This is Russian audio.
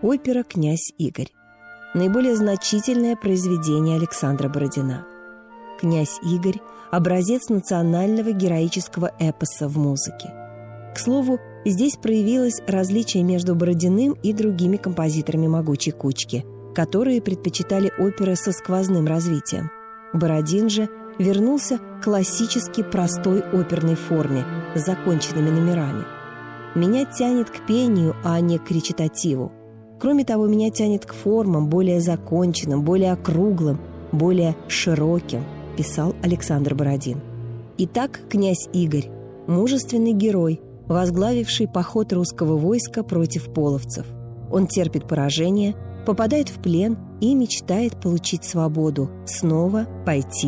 Опера «Князь Игорь». Наиболее значительное произведение Александра Бородина. «Князь Игорь» – образец национального героического эпоса в музыке. К слову, здесь проявилось различие между Бородиным и другими композиторами «Могучей кучки», которые предпочитали оперы со сквозным развитием. Бородин же вернулся к классически простой оперной форме с законченными номерами. Меня тянет к пению, а не к речитативу. Кроме того, меня тянет к формам более законченным, более округлым, более широким, писал Александр Бородин. Итак, «Князь Игорь» – мужественный герой, возглавивший поход русского войска против половцев. Он терпит поражение, попадает в плен и мечтает получить свободу, снова пойти